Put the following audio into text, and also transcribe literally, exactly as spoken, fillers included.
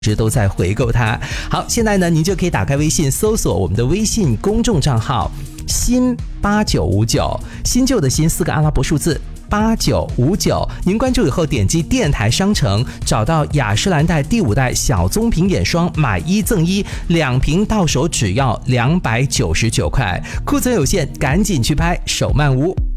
直都在回购它。好，现在呢，您就可以打开微信，搜索我们的微信公众账号新八九五九，新旧的新四个阿拉伯数字八九五九，您关注以后点击电台商城，找到雅诗兰黛第五代小棕瓶眼霜，买一赠一，两瓶到手只要两百九十九块，库存有限，赶紧去拍，手慢无。